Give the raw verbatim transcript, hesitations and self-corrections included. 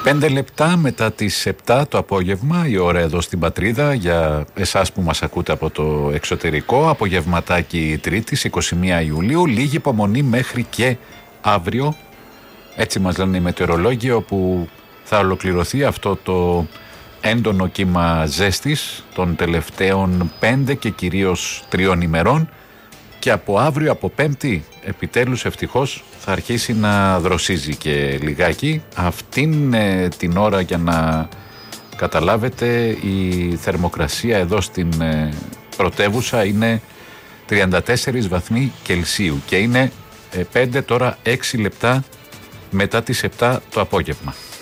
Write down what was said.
Πέντε λεπτά μετά τις επτά το απόγευμα, η ώρα εδώ στην Πατρίδα, για εσάς που μας ακούτε από το εξωτερικό, απογευματάκι Τρίτης, εικοστή πρώτη Ιουλίου, λίγη υπομονή μέχρι και αύριο, έτσι μας λένε οι μετεωρολόγοι, όπου θα ολοκληρωθεί αυτό το έντονο κύμα ζέστης των τελευταίων πέντε και κυρίως τριών ημερών, και από αύριο, από Πέμπτη, επιτέλους ευτυχώς θα αρχίσει να δροσίζει και λιγάκι. Αυτήν ε, την ώρα, για να καταλάβετε, η θερμοκρασία εδώ στην ε, πρωτεύουσα είναι τριάντα τέσσερις βαθμοί Κελσίου και είναι ε, πέντε τώρα έξι λεπτά μετά τις επτά το απόγευμα.